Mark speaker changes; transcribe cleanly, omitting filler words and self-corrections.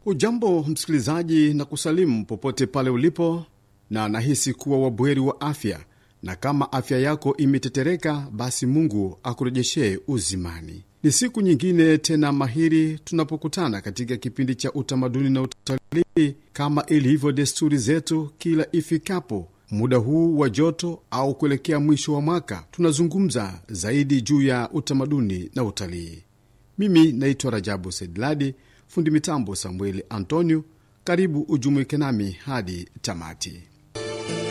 Speaker 1: Ujambo msikilizaji, na kusalimu popote pale ulipo, na nahisi kuwa wabweri wa afya, na kama afya yako imetetereka, basi Mungu akurejeshe uzimani. Ni siku nyingine tena mahiri tunapokutana katika kipindi cha utamaduni na utalii, kama ilivyo desturi zetu kila ifikapo muda huu wa joto au kuelekea mwisho wa mwaka. Tunazungumza zaidi juu ya utamaduni na utalii. Mimi naitwa Rajabu Sedladi, fundi mitambo Samueli Antonio. Karibu ujumuike nami hadi tamati.